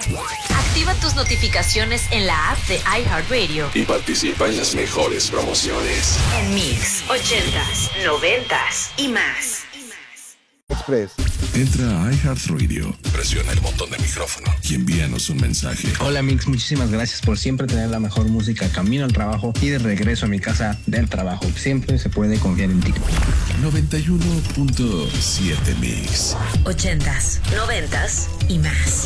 Activa tus notificaciones en la app de iHeartRadio y participa en las mejores promociones. En Mix, 80s, 90s y más. Express. Entra a iHeartRadio, presiona el botón de micrófono y envíanos un mensaje. Hola Mix, muchísimas gracias por siempre tener la mejor música camino al trabajo y de regreso a mi casa del trabajo. Siempre se puede confiar en ti. 91.7 Mix. 80s, 90s y más.